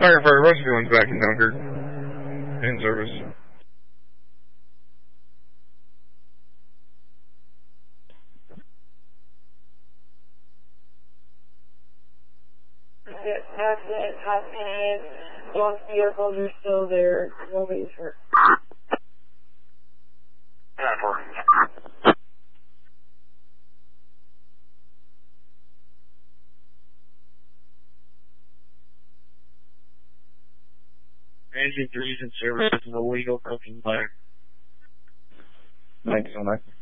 Firefighter rescue one's back in Dunkirk. In service. Both vehicles are still there. Nobody's hurt. Engine 3's in service. This is a legal cooking fire. 1909.